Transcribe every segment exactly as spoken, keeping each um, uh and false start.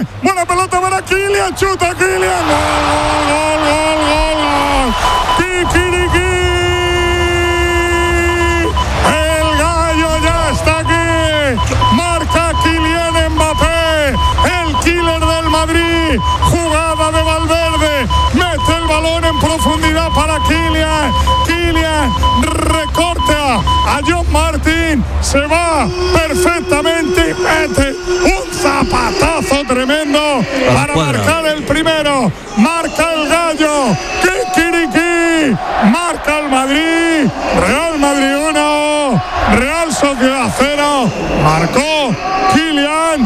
buena pelota para Kylian, chuta Kylian, gol, gol, gol, gol, gol, Kikiriki, el gallo ya está aquí, marca Kylian Mbappé, el killer del Madrid, jugada de Valverde, mete el balón en profundidad para Kylian, Kylian recorta a John Martín, se va perfectamente y mete un zapatazo tremendo para marcar el primero, marca el gallo, Kikiriki, marca el Madrid, Real Madrid uno, Real Sociedad cero, marcó Kylian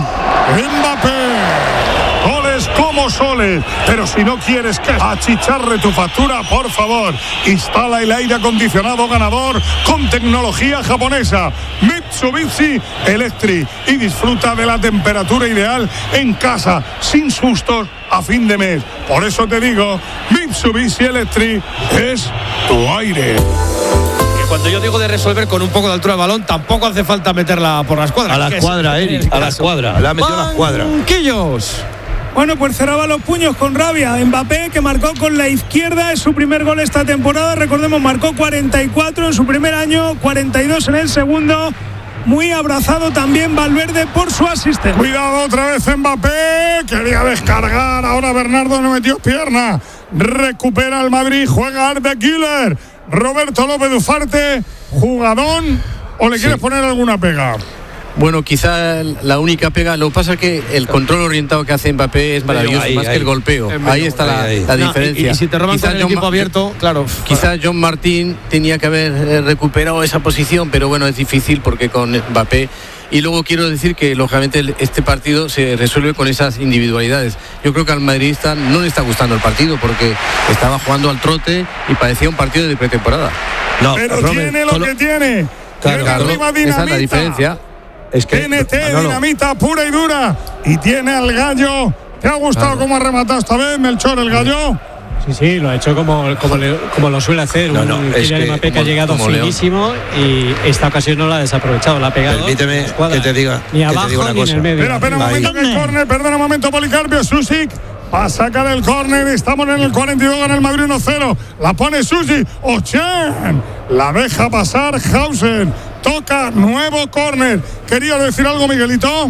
Mbappé. Goles como soles, pero si no quieres que achicharre tu factura, por favor, instala el aire acondicionado ganador con tecnología japonesa Mitsubishi Electric y disfruta de la temperatura ideal en casa, sin sustos a fin de mes. Por eso te digo, Mitsubishi Electric es tu aire. Cuando yo digo de resolver con un poco de altura de balón, tampoco hace falta meterla por la escuadra. A la escuadra, Eric, a la escuadra. La ha metido a la escuadra. Banquillos. Bueno, pues cerraba los puños con rabia. Mbappé, que marcó con la izquierda, es su primer gol esta temporada. Recordemos, marcó cuarenta y cuatro en su primer año, cuarenta y dos en el segundo. Muy abrazado también Valverde por su asistente. Cuidado otra vez Mbappé, quería descargar, ahora Bernardo no metió pierna. Recupera el Madrid, juega Arda Güler. Roberto López Ufarte, jugadón, ¿o le sí. quieres poner alguna pega? Bueno, quizá la única pega, lo que pasa es que el control orientado que hace Mbappé es maravilloso, ahí, más ahí, que el golpeo. Ahí, ahí está la, ahí, ahí. la diferencia. No, y, y si te roban con el John equipo Ma- abierto, claro. Quizá John Martín tenía que haber recuperado esa posición, pero bueno, es difícil porque con Mbappé. Y luego quiero decir que lógicamente este partido se resuelve con esas individualidades. Yo creo que al madridista no le está gustando el partido porque estaba jugando al trote y parecía un partido de pretemporada. No, pero Robert, tiene lo solo... que tiene. Claro, tiene arriba dinamita. Esa es la diferencia. Es que N T, no, no. dinamita pura y dura. Y tiene al gallo. ¿Te ha gustado claro. cómo ha rematado esta vez, Melchor, el gallo? Sí, sí, lo ha hecho como, como, le, como lo suele hacer. No, no, un Kylian Mbappé que ha llegado finísimo y esta ocasión no la ha desaprovechado, la ha pegado. Permíteme que te diga, ni que abajo te diga una ni cosa. en el medio. Espera, espera un momento que el córner, perdona un momento, Policarpio, Susic va a sacar el córner, estamos en el cuarenta y dos, gana el Madrid uno cero, la pone Susic, Ochen, la deja pasar Hausen, toca nuevo córner. ¿Quería decir algo, Miguelito?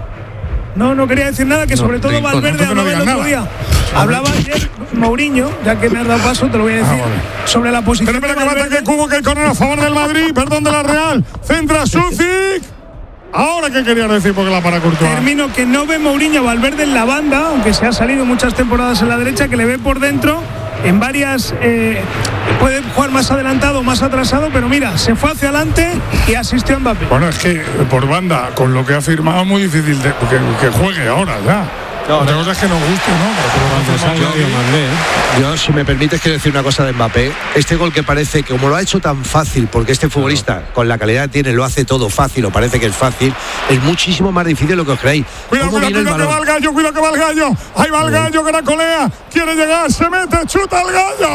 No, no quería decir nada, que sobre no, todo Valverde hablaba no el otro día. Hablaba ayer Mourinho, ya que me has dado paso, te lo voy a decir, ah, vale. sobre la posición. Pero espera, que mata que Cubo, que el córner a favor del Madrid, perdón, de la Real. Centra Susic. Ahora, ¿qué querías decir? Porque la para Courtois. Termino que no ve Mourinho a Valverde en la banda, aunque se ha salido muchas temporadas en la derecha, que le ve por dentro. En varias eh, puede jugar más adelantado, más atrasado, pero mira, se fue hacia adelante y asistió a Mbappé. Bueno, es que por banda, con lo que ha firmado, muy difícil de, que, que juegue ahora ya. No, Otra no. cosa es que nos guste, ¿no? Pero yo, yo, si me permites, quiero decir una cosa de Mbappé. Este gol que parece que, como lo ha hecho tan fácil, porque este futbolista, claro. con la calidad que tiene, lo hace todo fácil, o parece que es fácil, es muchísimo más difícil de lo que os creéis. Cuidado, cuidado, cuidado que va el gallo, cuidado que va el gallo. Ahí va el gallo, que la colea. Quiere llegar, se mete, chuta el gallo.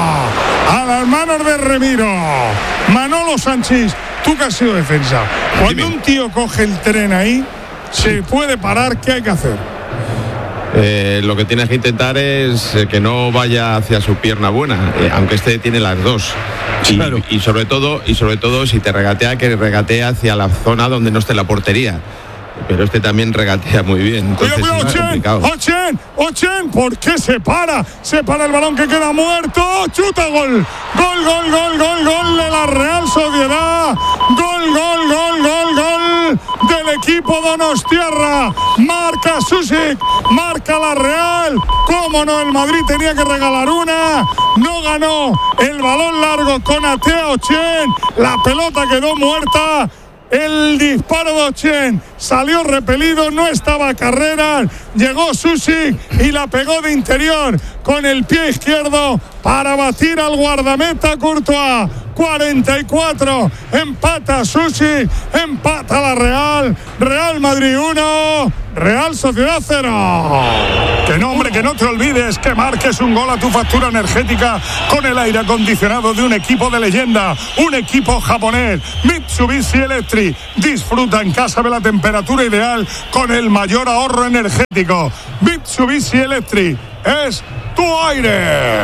A las manos de Remiro. Manolo Sánchez, tú que has sido defensa. Cuando Dime. un tío coge el tren ahí, sí. se puede parar, ¿qué hay que hacer? Eh, lo que tienes que intentar es eh, que no vaya hacia su pierna buena, eh, aunque este tiene las dos. Y, claro. y sobre todo, y sobre todo, si te regatea, que regatee hacia la zona donde no esté la portería. Pero este también regatea muy bien. Entonces, cuidado, cuidado, Ochen, Ochen, Ochen, ¿por qué se para? Se para el balón que queda muerto. Chuta, gol. Gol, gol, gol, gol, gol de la Real Sociedad. Gol, gol, gol, gol, gol del equipo donostiarra. Marca Susic, marca la Real. Cómo no, el Madrid tenía que regalar una. No ganó el balón largo con Atea Ochen. La pelota quedó muerta. El disparo de Ochen salió repelido, no estaba Carreras, llegó Susic y la pegó de interior con el pie izquierdo para batir al guardameta Courtois. cuarenta y cuatro, empata Susic, empata la Real, Real Madrid uno, Real Sociedad cero. Que no, hombre, que no te olvides que marques un gol a tu factura energética con el aire acondicionado de un equipo de leyenda, un equipo japonés, Mitsubishi Electric. Disfruta en casa de la temperatura ideal con el mayor ahorro energético. Mitsubishi Electric es tu aire.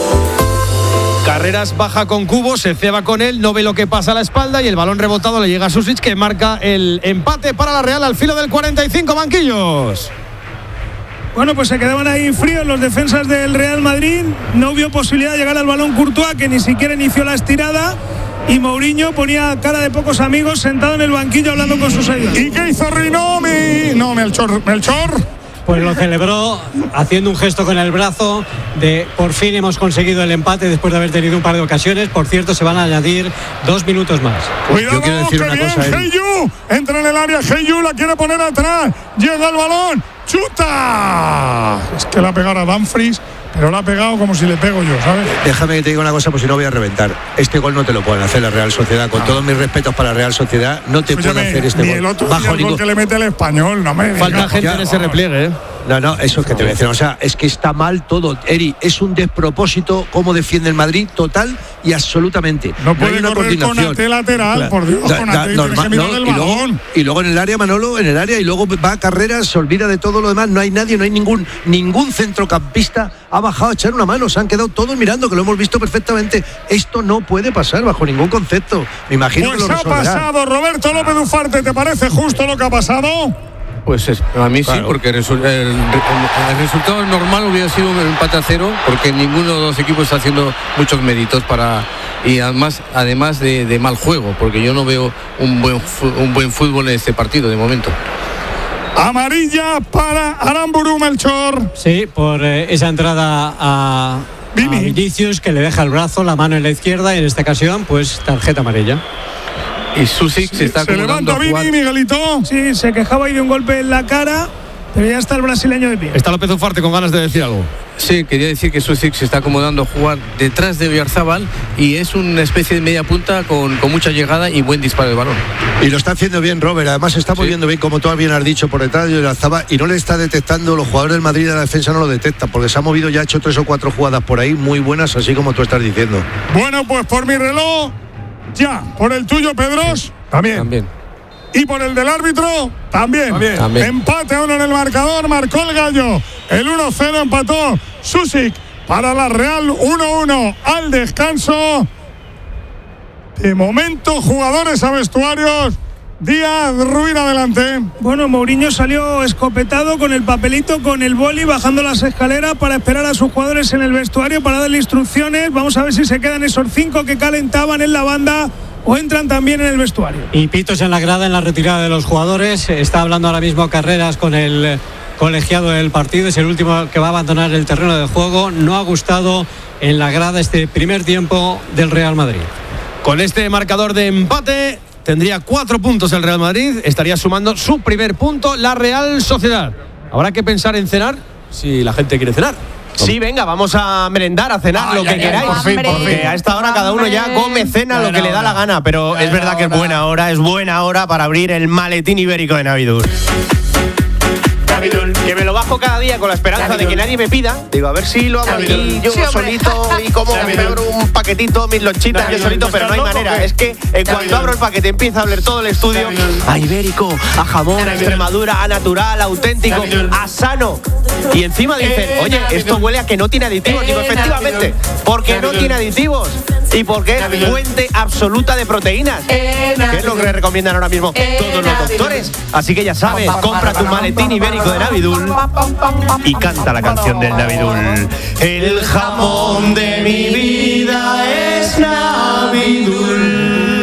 Carreras baja con Cubo, se ceba con él, no ve lo que pasa a la espalda y el balón rebotado le llega a Susic, que marca el empate para la Real al filo del cuarenta y cinco, banquillos. Bueno, pues se quedaban ahí fríos los defensas del Real Madrid. No vio posibilidad de llegar al balón Courtois, que ni siquiera inició la estirada. Y Mourinho ponía cara de pocos amigos sentado en el banquillo hablando con sus ayudantes. ¿Y qué hizo Rinomi? No, Melchor, Melchor. Pues lo celebró haciendo un gesto con el brazo de por fin hemos conseguido el empate después de haber tenido un par de ocasiones. Por cierto, se van a añadir dos minutos más. Cuidado, yo quiero decir que una bien, cosa. Heyu entra en el área, Heyu la quiere poner atrás, llega el balón, chuta. Es que la ha pegado a Dumfries, pero la ha pegado como si le pego yo, ¿sabes? Déjame que te diga una cosa, pues si no voy a reventar. Este gol no te lo pueden hacer la Real Sociedad. Con ah. todos mis respetos para la Real Sociedad, no te pueden hacer este ni gol. El otro, bajo ni el ningún... gol que le mete el Español, no me falta no, gente ya, en ese repliegue, ¿eh? No, no, eso es que te voy a decir. O sea, es que está mal todo. Eri, es un despropósito cómo defiende el Madrid total y absolutamente. No, no puede hay una correr con Ate lateral, claro. Por Dios, da, con Ate da, normal, no, el y, luego, y luego en el área, Manolo, en el área, y luego va a carreras, se olvida de todo lo demás. No hay nadie, no hay ningún ningún centrocampista ha bajado a echar una mano. Se han quedado todos mirando, que lo hemos visto perfectamente. Esto no puede pasar bajo ningún concepto. Me imagino pues que lo resolverán. Ha pasado, Roberto López Ufarte. ¿Te parece justo lo que ha pasado? Pues es, a mí claro. Sí, porque el, el, el resultado normal hubiera sido un empate a cero, porque ninguno de los equipos está haciendo muchos méritos para y además además de, de mal juego, porque yo no veo un buen un buen fútbol en este partido de momento. Amarilla para Aramburu, Melchor. Sí, por eh, esa entrada a, a Vinicius, que le deja el brazo, la mano en la izquierda, y en esta ocasión pues tarjeta amarilla. Y Susic se está se levanta Vini, Miguelito. Sí, se quejaba ahí de un golpe en la cara, pero ya está el brasileño de pie. Está López Ufarte con ganas de decir algo. Sí, quería decir que Susic se está acomodando a jugar detrás de Oyarzabal y es una especie de media punta con, con mucha llegada y buen disparo de balón. Y lo está haciendo bien Robert, además se está moviendo sí. bien, como tú bien has dicho, por detrás de Oyarzabal, y no le está detectando, los jugadores del Madrid de la defensa no lo detectan, porque se ha movido, ya ha hecho tres o cuatro jugadas por ahí muy buenas, así como tú estás diciendo. Bueno, pues por mi reloj, ya, por el tuyo, Pedros, sí. también. También. Y por el del árbitro, también. También. También. Empate a uno en el marcador, marcó el Gallo. El uno cero empató Susic para la Real, uno uno al descanso. De momento, jugadores a vestuarios. Díaz, Ruiz, adelante. Bueno, Mourinho salió escopetado con el papelito, con el boli, bajando las escaleras para esperar a sus jugadores en el vestuario para darle instrucciones. Vamos a ver si se quedan esos cinco que calentaban en la banda o entran también en el vestuario. Y pitos en la grada en la retirada de los jugadores. Está hablando ahora mismo Carreras con el colegiado del partido. Es el último que va a abandonar el terreno de juego. No ha gustado en la grada este primer tiempo del Real Madrid. Con este marcador de empate tendría cuatro puntos el Real Madrid. Estaría sumando su primer punto la Real Sociedad. Habrá que pensar en cenar si la gente quiere cenar. Sí, venga, vamos a merendar, a cenar, ay, lo que ay, queráis. Por fin, por fin. A esta hora cada uno ya come, cena, lo que le da la gana. Pero es verdad que es buena hora, es buena hora para abrir el maletín ibérico de Navidul. Que me lo bajo cada día con la esperanza de que nadie me pida. Digo, a ver si lo hago aquí yo sí, solito y como me abro un paquetito, mis lonchitas yo solito, pero no hay manera. Es que en cuanto abro el paquete empieza a hablar todo el estudio a ibérico, a jamón, a Extremadura, a natural, a auténtico, a sano. Y encima dicen, oye, esto huele a que no tiene aditivos. Digo, efectivamente, porque no tiene aditivos y porque es fuente absoluta de proteínas, que es lo que le recomiendan ahora mismo todos los doctores. Así que ya sabes, compra tu maletín ibérico de Navidul y canta la canción del Navidul. El jamón de mi vida es Navidul.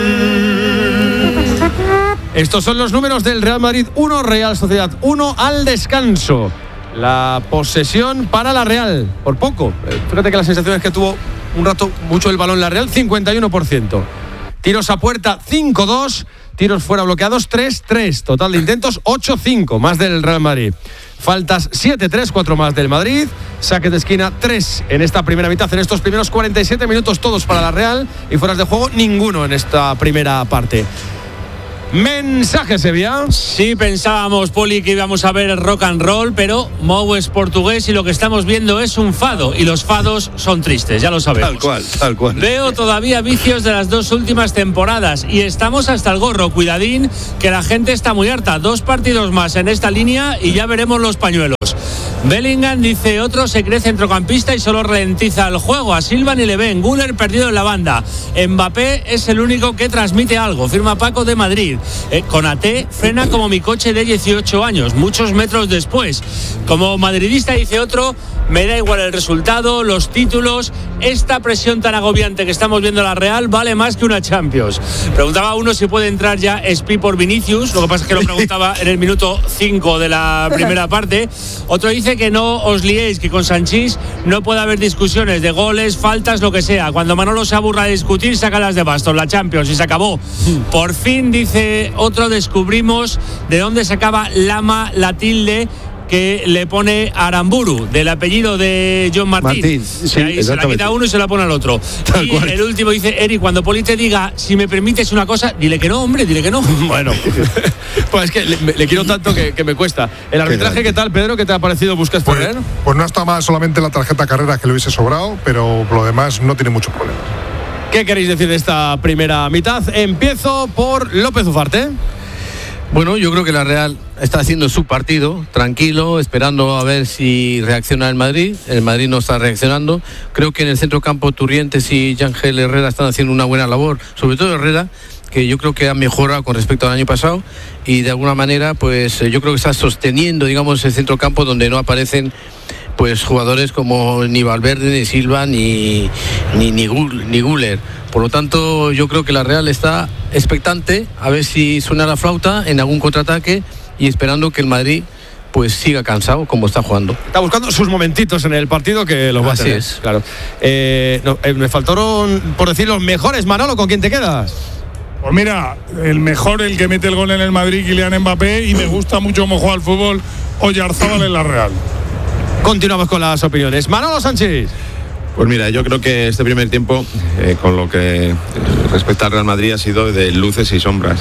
Estos son los números del Real Madrid uno, Real Sociedad uno al descanso. La posesión para la Real, por poco. Fíjate que la sensación es que tuvo un rato mucho el balón la Real, cincuenta y uno por ciento. Tiros a puerta, cinco dos. Tiros fuera bloqueados, tres tres. Total de intentos, ocho cinco, más del Real Madrid. Faltas, siete tres, cuatro más del Madrid. Saques de esquina, tres en esta primera mitad. En estos primeros cuarenta y siete minutos, todos para la Real. Y fueras de juego, ninguno en esta primera parte. Mensaje, Sevilla. Sí, pensábamos, Poli, que íbamos a ver rock and roll, pero Mou es portugués y lo que estamos viendo es un fado. Y los fados son tristes, ya lo sabemos. Tal cual, tal cual. Veo todavía vicios de las dos últimas temporadas y estamos hasta el gorro. Cuidadín, que la gente está muy harta. Dos partidos más en esta línea y ya veremos los pañuelos. Bellingham, dice otro, se cree centrocampista y solo ralentiza el juego. A Silva ni le ven. Güler perdido en la banda. Mbappé es el único que transmite algo. Firma Paco de Madrid. Eh, Konaté frena como mi coche de dieciocho años, muchos metros después. Como madridista, dice otro, me da igual el resultado, los títulos. Esta presión tan agobiante que estamos viendo en la Real vale más que una Champions. Preguntaba uno si puede entrar ya Espi por Vinicius. Lo que pasa es que lo preguntaba en el minuto cinco de la primera parte. Otro dice que no os liéis, que con Sanchís no puede haber discusiones de goles, faltas, lo que sea. Cuando Manolo se aburra de discutir, sácalas de bastos, la Champions, y se acabó. Por fin, dice otro, descubrimos de dónde sacaba Lama la tilde que le pone Aramburu, del apellido de John Martín. Martín sí, ahí se la quita uno y se la pone al otro. Tal y cual. El último dice, Eri, cuando Poli te diga, si me permites una cosa, dile que no, hombre, dile que no. Bueno, pues es que le, le quiero tanto que, que me cuesta. El arbitraje, ¿qué tal, Pedro? ¿Qué te ha parecido? ¿Buscas pues, poner? Pues no está mal, solamente la tarjeta carrera que le hubiese sobrado, pero lo demás no tiene mucho problema. ¿Qué queréis decir de esta primera mitad? Empiezo por López Ufarte. Bueno, yo creo que la Real está haciendo su partido, tranquilo, esperando a ver si reacciona el Madrid. El Madrid no está reaccionando. Creo que en el centro campo Turrientes y Yángel Herrera están haciendo una buena labor, sobre todo Herrera, que yo creo que ha mejorado con respecto al año pasado y de alguna manera, pues yo creo que está sosteniendo, digamos, el centro campo donde no aparecen pues jugadores como ni Valverde, ni Silva, ni ni, ni, ni Güler. Por lo tanto, yo creo que la Real está expectante a ver si suena la flauta en algún contraataque y esperando que el Madrid pues siga cansado como está jugando. Está buscando sus momentitos en el partido que los va Así a tener. es. Claro. Eh, no, eh, me faltaron, por decir, los mejores. Manolo, ¿con quién te quedas? Pues mira, el mejor, el que mete el gol en el Madrid, Kylian Mbappé, y me gusta mucho cómo juega al fútbol Oyarzábal en la Real. Continuamos con las opiniones. Manolo Sánchez. Pues mira, yo creo que este primer tiempo, eh, con lo que respecta al Real Madrid, ha sido de luces y sombras.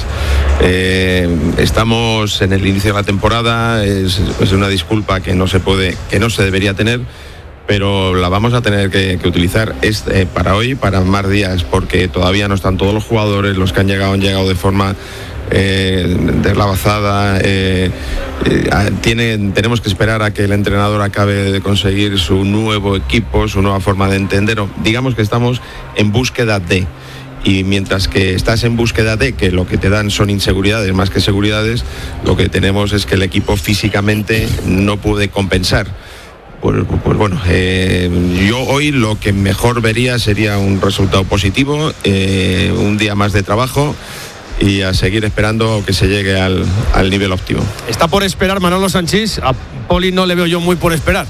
Eh, estamos en el inicio de la temporada, es, es una disculpa que no se puede, que no se debería tener, pero la vamos a tener que, que utilizar es, eh, para hoy, para más días, porque todavía no están todos los jugadores, los que han llegado han llegado de forma Eh, deslavazada. Eh, eh, tiene, tenemos que esperar a que el entrenador acabe de conseguir su nuevo equipo, su nueva forma de entender. Digamos que estamos en búsqueda de, y mientras que estás en búsqueda de, que lo que te dan son inseguridades más que seguridades, lo que tenemos es que el equipo físicamente no puede compensar. Pues, pues bueno, eh, yo hoy lo que mejor vería sería un resultado positivo, eh, un día más de trabajo y a seguir esperando que se llegue al, al nivel óptimo. Está por esperar Manolo Sánchez. A Poli no le veo yo muy por esperar.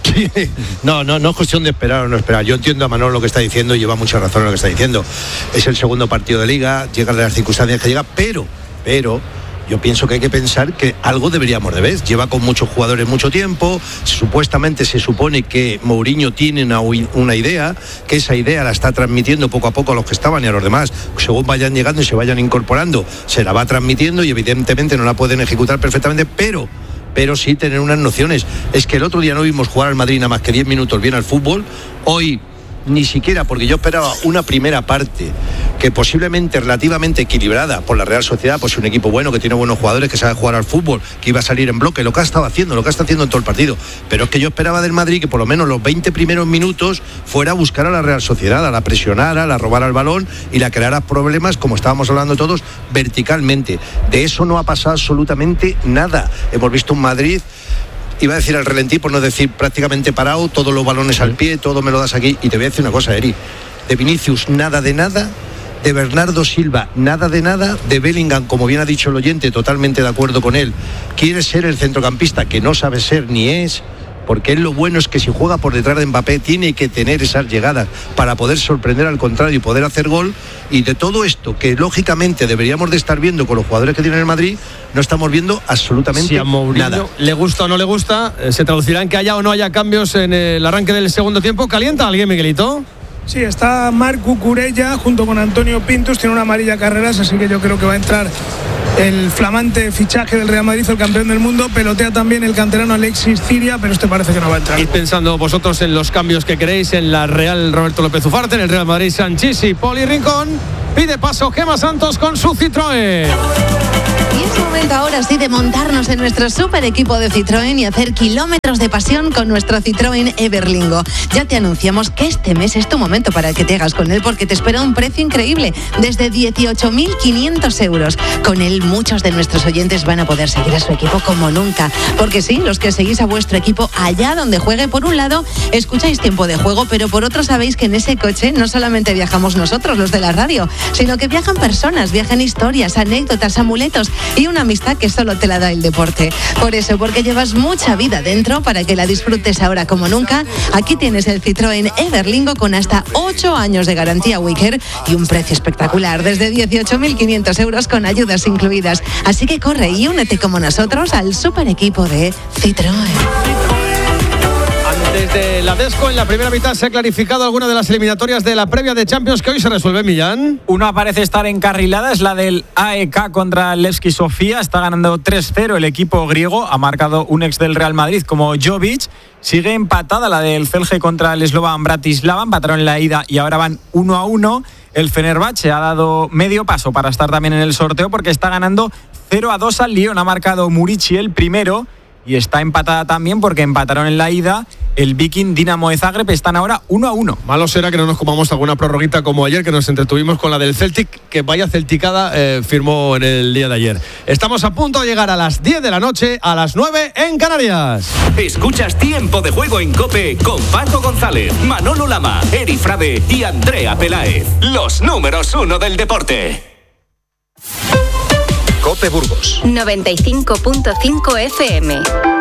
No, no, no es cuestión de esperar o no esperar. Yo entiendo a Manolo lo que está diciendo y lleva mucha razón en lo que está diciendo. Es el segundo partido de Liga, llegan las circunstancias que llega, pero, pero yo pienso que hay que pensar que algo deberíamos de ver. Lleva con muchos jugadores mucho tiempo, supuestamente se supone que Mourinho tiene una, una idea, que esa idea la está transmitiendo poco a poco a los que estaban y a los demás, según vayan llegando y se vayan incorporando, se la va transmitiendo y evidentemente no la pueden ejecutar perfectamente, pero... pero sí tener unas nociones. Es que el otro día no vimos jugar al Madrid nada más que diez minutos bien al fútbol, hoy ni siquiera, porque yo esperaba una primera parte que posiblemente relativamente equilibrada por la Real Sociedad, pues un equipo bueno, que tiene buenos jugadores, que sabe jugar al fútbol, que iba a salir en bloque, lo que ha estado haciendo, lo que ha estado haciendo en todo el partido, pero es que yo esperaba del Madrid que por lo menos los veinte primeros minutos fuera a buscar a la Real Sociedad, a la presionara, a la robara el balón y la creara problemas, como estábamos hablando todos, verticalmente. De eso no ha pasado absolutamente nada. Hemos visto un Madrid, iba a decir al relentí, por no decir prácticamente parado, todos los balones al pie, todo me lo das aquí. Y te voy a decir una cosa, Eri, de Vinicius nada de nada, de Bernardo Silva nada de nada, de Bellingham, como bien ha dicho el oyente, totalmente de acuerdo con él, quiere ser el centrocampista que no sabe ser ni es, porque él lo bueno es que si juega por detrás de Mbappé tiene que tener esas llegadas para poder sorprender al contrario y poder hacer gol. Y de todo esto que lógicamente deberíamos de estar viendo con los jugadores que tiene el Madrid, no estamos viendo absolutamente si a Mourinho nada. Le gusta o no le gusta, se traducirá en que haya o no haya cambios en el arranque del segundo tiempo. ¿Calienta alguien, Miguelito? Sí, está Marc Cucurella junto con Antonio Pintus, tiene una amarilla Carreras, así que yo creo que va a entrar el flamante fichaje del Real Madrid, el campeón del mundo. Pelotea también el canterano Alexis Ciria, pero este parece que no va a entrar. Id pensando vosotros en los cambios que queréis en la Real Roberto López Ufarte, en el Real Madrid Sanchís y Poli Rincón. Pide paso Gemma Santos con su Citroën. Y es momento ahora sí de montarnos en nuestro super equipo de Citroën y hacer kilómetros de pasión con nuestro Citroën Everlingo. Ya te anunciamos que este mes es tu momento para que te hagas con él, porque te espera un precio increíble, desde dieciocho mil quinientos euros. Con él muchos de nuestros oyentes van a poder seguir a su equipo como nunca, porque sí, los que seguís a vuestro equipo allá donde juegue, por un lado escucháis Tiempo de Juego, pero por otro sabéis que en ese coche no solamente viajamos nosotros, los de la radio, sino que viajan personas, viajan historias, anécdotas, amuletos y una amistad que solo te la da el deporte. Por eso, porque llevas mucha vida dentro, para que la disfrutes ahora como nunca, aquí tienes el Citroën Everlingo con hasta ocho años de garantía Wicker y un precio espectacular, desde dieciocho mil quinientos euros con ayudas incluidas. Así que corre y únete como nosotros al super equipo de Citroën. Desde la Desco, en la primera mitad se ha clarificado alguna de las eliminatorias de la previa de Champions que hoy se resuelve, Millán. Una parece estar encarrilada, es la del A E K contra Levski Sofía. Está ganando tres cero el equipo griego. Ha marcado un ex del Real Madrid como Jovic. Sigue empatada la del Celje contra el Slovan Bratislava. Empataron en la ida y ahora van uno a uno. El Fenerbahce ha dado medio paso para estar también en el sorteo, porque está ganando cero a dos al Lyon. Ha marcado Murici el primero. Y está empatada también porque empataron en la ida el Viking Dinamo de Zagreb. Están ahora uno a uno. Malo será que no nos comamos alguna prorroguita como ayer, que nos entretuvimos con la del Celtic, que vaya celticada eh, firmó en el día de ayer. Estamos a punto de llegar a las diez de la noche, a las nueve en Canarias. Escuchas Tiempo de Juego en COPE con Paco González, Manolo Lama, Eri Frade y Andrea Peláez. Los números uno del deporte. COPE Burgos noventa y cinco punto cinco F M.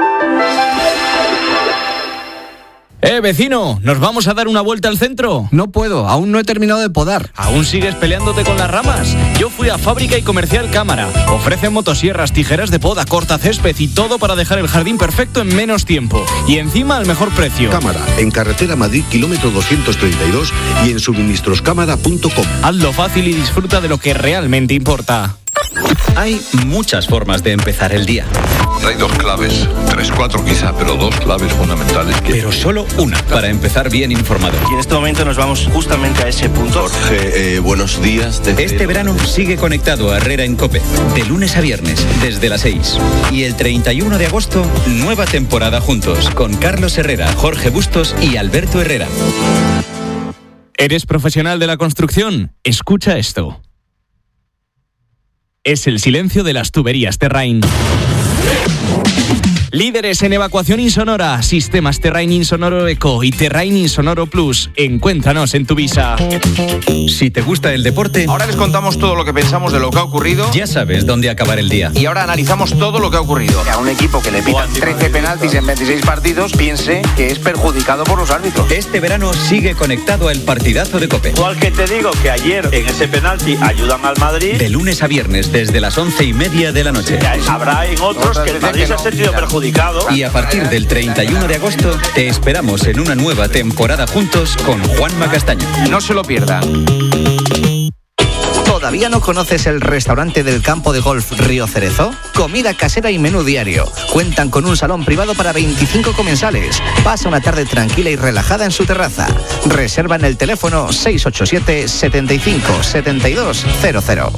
Eh, vecino, ¿nos vamos a dar una vuelta al centro? No puedo, aún no he terminado de podar. ¿Aún sigues peleándote con las ramas? Yo fui a Fábrica y Comercial Cámara. Ofrecen motosierras, tijeras de poda, corta césped y todo para dejar el jardín perfecto en menos tiempo. Y encima al mejor precio. Cámara, en Carretera Madrid, kilómetro doscientos treinta y dos y en suministros cámara punto com. Hazlo fácil y disfruta de lo que realmente importa. Hay muchas formas de empezar el día. Hay dos claves, tres, cuatro quizá, pero dos claves fundamentales. Que... Pero solo una para empezar bien informado. Y en este momento nos vamos justamente a ese punto. Jorge, eh, buenos días. Desde... Este verano sigue conectado a Herrera en COPE, de lunes a viernes, desde las seis. Y el treinta y uno de agosto, nueva temporada juntos, con Carlos Herrera, Jorge Bustos y Alberto Herrera. ¿Eres profesional de la construcción? Escucha esto. Es el silencio de las tuberías Terrain. Líderes en evacuación insonora, sistemas Terrain Insonoro Eco y Terrain Insonoro Plus. Encuéntranos en Tuvisa. Si te gusta el deporte, ahora les contamos todo lo que pensamos de lo que ha ocurrido. Ya sabes dónde acabar el día. Y ahora analizamos todo lo que ha ocurrido. Que a un equipo que le pitan trece penaltis en veintiséis partidos piense que es perjudicado por los árbitros. Este verano sigue conectado al partidazo de COPE. Igual que te digo que ayer en ese penalti ayudan al Madrid. De lunes a viernes desde las once y media de la noche. Habrá en otros que el Madrid se ha sentido perjudicado. Y a partir del treinta y uno de agosto te esperamos en una nueva temporada juntos con Juanma Castaño. No se lo pierdan. ¿Todavía no conoces el restaurante del campo de golf Río Cerezo? Comida casera y menú diario. Cuentan con un salón privado para veinticinco comensales. Pasa una tarde tranquila y relajada en su terraza. Reserva en el teléfono seis ocho siete, setenta y cinco, setenta y dos cero cero.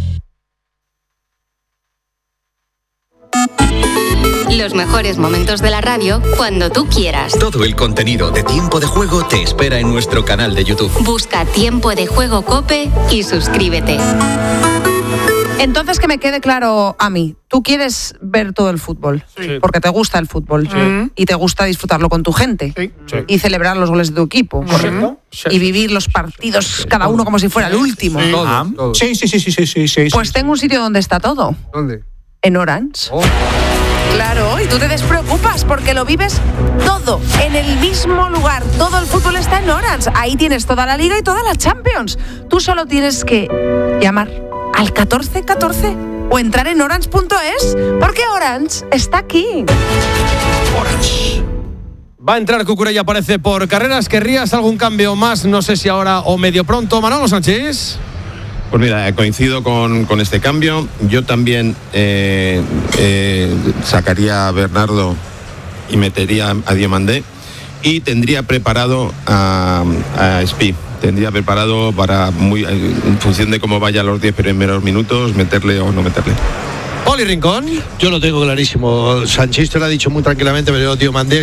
Los mejores momentos de la radio cuando tú quieras. Todo el contenido de Tiempo de Juego te espera en nuestro canal de YouTube. Busca Tiempo de Juego COPE y suscríbete. Entonces, que me quede claro a mí, tú quieres ver todo el fútbol, sí, porque te gusta el fútbol, sí, y te gusta disfrutarlo con tu gente, sí, sí, y celebrar los goles de tu equipo, ¿correcto? Sí, y vivir los partidos, sí, cada uno como si fuera el último. Sí, todo, todo. Sí, sí, sí, sí, sí, sí, sí. Pues tengo un sitio donde está todo. ¿Dónde? En Orange. Oh. Claro, y tú te despreocupas porque lo vives todo en el mismo lugar. Todo el fútbol está en Orange. Ahí tienes toda la Liga y toda la Champions. Tú solo tienes que llamar al catorce catorce o entrar en orange punto es, porque Orange está aquí. Orange. Va a entrar Cucurella, aparece por carreras. ¿Querrías algún cambio más? No sé si ahora o medio pronto. Manolo Sánchez. Pues mira, coincido con, con este cambio. Yo también eh, eh, sacaría a Bernardo y metería a Diomandé. Y tendría preparado a, a Espí. Tendría preparado para, muy, en función de cómo vaya los diez primeros minutos, meterle o no meterle. Oli Rincón. Yo lo tengo clarísimo. Sánchez te lo ha dicho muy tranquilamente, pero yo Diomandé